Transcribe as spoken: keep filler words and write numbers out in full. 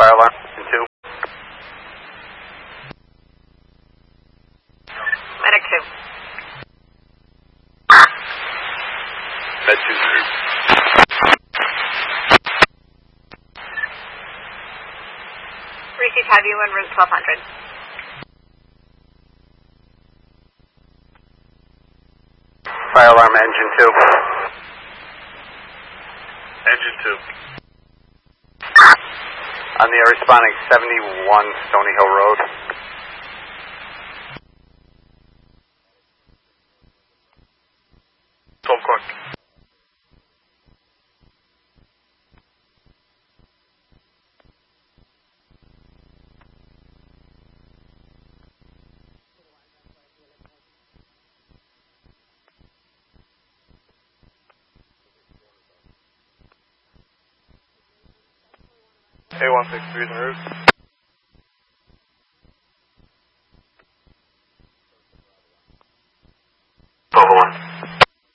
Fire alarm, two. Medic two. Med two three. Receive, have you en route twelve hundred. Fire alarm, engine two. Engine two. On the air responding seventy-one Stony Hill Road. twelve o'clock. A one six three is en route.